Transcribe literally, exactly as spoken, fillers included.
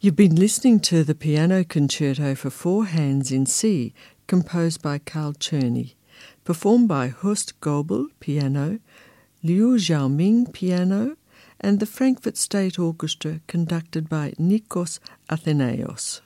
You've been listening to the Piano Concerto for Four Hands in C, composed by Carl Czerny, performed by Horst Goebel, piano, Liu Xiaoming, piano, and the Frankfurt State Orchestra, conducted by Nikos Athenaeos.